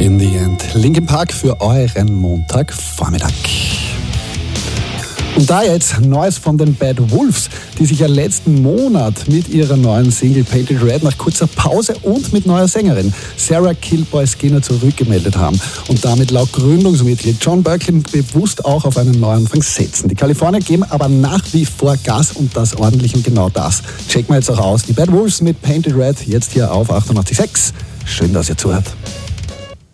In the End. Linkin Park für euren Montagvormittag. Und da jetzt Neues von den Bad Wolves, die sich ja letzten Monat mit ihrer neuen Single Painted Red nach kurzer Pause und mit neuer Sängerin Sarah Killboy Skinner zurückgemeldet haben und damit laut Gründungsmitglied John Berkeley bewusst auch auf einen Neuanfang setzen. Die Kalifornier geben aber nach wie vor Gas und das ordentlich, und genau das checken wir jetzt auch aus. Die Bad Wolves mit Painted Red jetzt hier auf 88.6. Schön, dass ihr zuhört.